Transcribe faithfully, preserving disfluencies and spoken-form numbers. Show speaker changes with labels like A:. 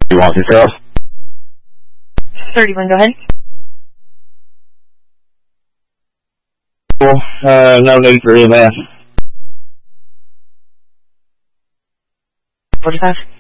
A: You want to sales?
B: thirty-one, go ahead.
A: Cool. Uh, no need for E M S.
B: forty-five.